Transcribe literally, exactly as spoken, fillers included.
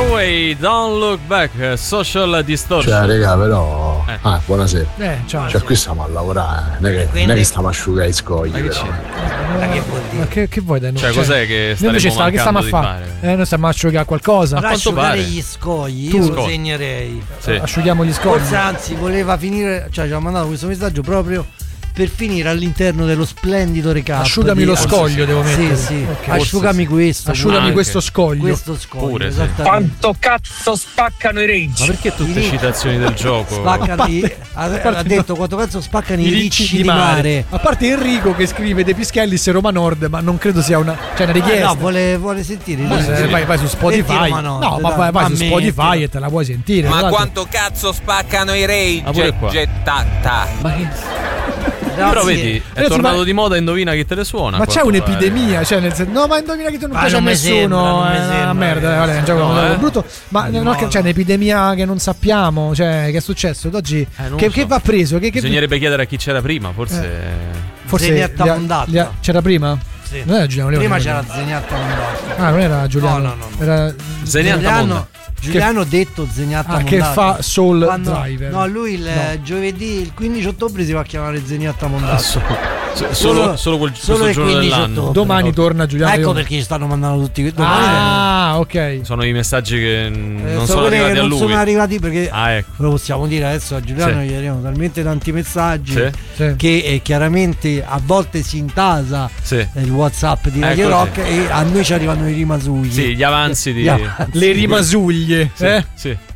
Away, Don't Look Back, Social Distortion. Cioè, raga, però. Eh. Ah, buonasera. Eh, ciao. Cioè, qui stiamo a lavorare, non è che, Quindi... non è che stiamo a asciugare i scogli, Ma che però. Ma che vuol dire? Ma che, che vuoi da noi? Cioè, cos'è che noi invece staremo sta, che stiamo a mancando fare? di fare? Eh, noi stiamo a asciugare qualcosa. Per quanto asciugare pare. gli scogli, Tu- io lo Scogli. segnerei. Sì. Asciughiamo gli scogli. Forse anzi voleva finire, cioè ci ha mandato questo messaggio proprio per finire all'interno dello splendido recap. Asciugami di- lo scoglio, devo mettere. Sì, sì. Ok. Asciugami questo. Asciugami Anche. questo scoglio. questo scoglio. Pure, sì. esattamente. Quanto cazzo spaccano i Ma ricci? perché tutte I- citazioni del gioco? Spaccano i, ha, ha detto quanto cazzo spaccano i, ricci di mare. A parte Enrico che scrive De Pischellis e Roma Nord, ma non credo sia una, cioè una Ah, richiesta. no, vuole, vuole sentire. Ma se vai, vai su Spotify. Roma Nord, no, ma dai, vai, vai su ammettilo. Spotify e te la puoi sentire. Ma tra l'altro. quanto cazzo spaccano i rage Ah, pure qua. gettata? Ma che... Grazie. Però vedi, è Ragazzi, tornato ma- di moda, indovina chi te le suona. Ma a c'è quanto un'epidemia, cioè nel senso, no, ma indovina che tu non Ma piace a non mi nessuno, sembra, non mi è una sembra, merda, eh. vabbè, è un gioco No, molto eh. brutto, ma No, non è che no. c'è un'epidemia che non sappiamo, cioè che è successo ad oggi, Eh, non che, lo so. che va preso, che, che Bisognerebbe chiedere a chi c'era prima, forse. forse Zeniatta li ha- Mondatta. li ha- c'era prima? Sì. Non era Giuliano Leone. Prima quello. c'era Zeniatta Mondatta. Ah, non era Giuliano. No, no, no, no. Era Zeniatta Giuliano, Monda. Giuliano detto Zeniatta Ah, che Mondatta. fa Soul Quando- Driver. No, lui il No. giovedì, il quindici ottobre si va a chiamare Zeniatta Mondatta. So- so- solo, solo quel solo questo il giorno quindici dell'anno. ottobre. Domani torna Giuliano Ecco Leone. perché ci stanno mandando tutti que- domani. Ah, ok. Sono i messaggi che mm, Eh, non sono sono quelli arrivati che a non lui. sono arrivati perché Ah, ecco. lo possiamo dire adesso a Giuliano Sì. gli arrivano talmente tanti messaggi Sì. Sì. che eh, chiaramente a volte si intasa Sì. eh, il WhatsApp di Radio Ecco, Rock e a noi ci arrivano i rimasugli. Sì, gli avanzi di. Gli avanzi. Le rimasuglie, Sì, eh? sì.